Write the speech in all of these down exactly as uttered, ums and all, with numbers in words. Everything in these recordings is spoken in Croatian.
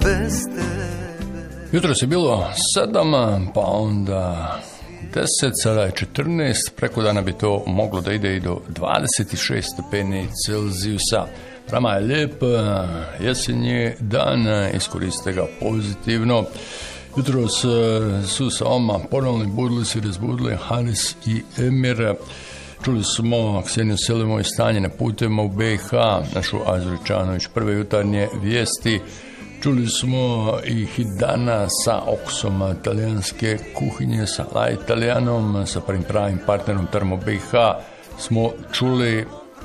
bez tebe. Jutro je bilo sedam, pa onda deset, sada je četrnaest, preko dana bi to moglo da ide i do dvadeset šest stepeni Celzijusa. Prama je lijep, jesenji dan, iskoriste ga pozitivno. Jutro su sa oma ponovno budili se razbudili Haris i Emir. Čuli smo Kseniju Selimović stanje na putevima u B i H, našu Azuričanović prve jutarnje vijesti. Čuli smo i Hidana sa okusom talijanske kuhinje, sa La Italijanom, sa prvim pravim partnerom Termo B i H. Smo čuli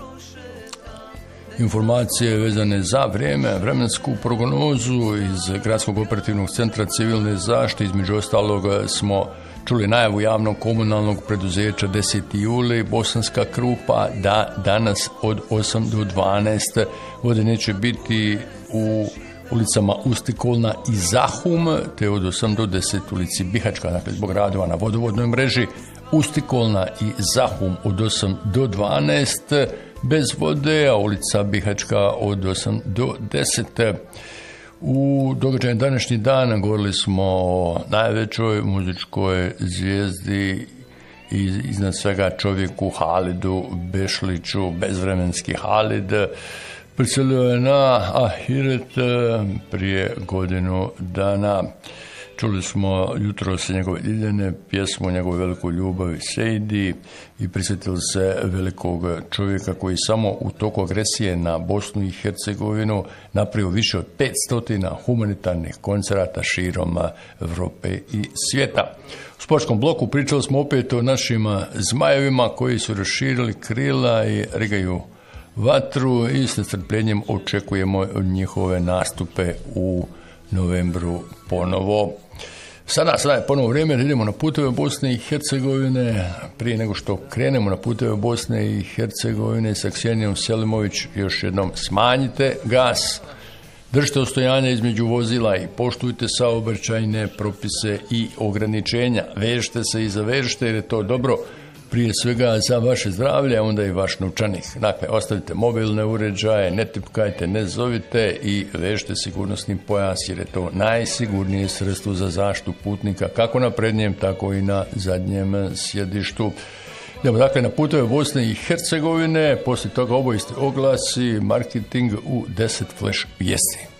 informacije vezane za vrijeme, vremensku prognozu iz Gradskog operativnog centra civilne zaštite. Između ostalog smo čuli najavu javnog komunalnog preduzeća deseti juli, Bosanska Krupa, da danas od osam do dvanaest vode neće biti u ulicama Ustikolna i Zahum, te od osam do deset ulici Bihačka, dakle zbog radova na vodovodnoj mreži. Ustikolna i Zahum od osam do dvanaest bez vode, a ulica Bihačka od osam do deset. U događaju današnji dan govorili smo o najvećoj muzičkoj zvijezdi i iznad svega čovjeku Halidu Bešliću, bezvremenski Halid. Preselio je na Ahiret prije godinu dana. Čuli smo jutro se njegove Ljiljane, pjesmu o njegovoj velikoj ljubavi Sejdi i prisjetili se velikog čovjeka koji samo u toku agresije na Bosnu i Hercegovinu napravio više od petsto humanitarnih koncerata širom Evrope i svijeta. U sportskom bloku pričali smo opet o našim zmajevima koji su raširili krila i rigaju vatru i s nestrpljenjem očekujemo njihove nastupe u novembru ponovo. Sada, sada je ponovo vrijeme da idemo na puteve Bosne i Hercegovine. Prije nego što krenemo na puteve Bosne i Hercegovine sa Ksenijom Selimović, još jednom smanjite gas, držite ostojanja između vozila i poštujte saobraćajne propise i ograničenja. Vežite se i zavežite jer je to dobro prije svega za vaše zdravlje, a onda i vaš novčanik. Dakle, ostavite mobilne uređaje, ne tipkajte, ne zovite i vežite sigurnosni pojas jer je to najsigurnije sredstvo za zaštitu putnika kako na prednjem, tako i na zadnjem sjedištu. Idemo dakle na puteve Bosne i Hercegovine, poslije toga obavijesti, oglasi, marketing u deset flash vijesti.